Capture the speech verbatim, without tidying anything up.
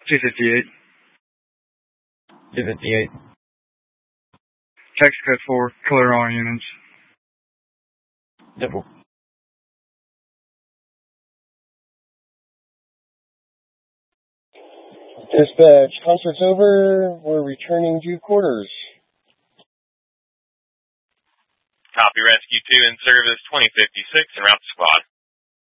two fifty-eight. two fifty-eight. Text code four, clear all units. Double. Dispatch, concert's over. We're returning to quarters. Copy, Rescue two in service, twenty fifty-six, en route to squad.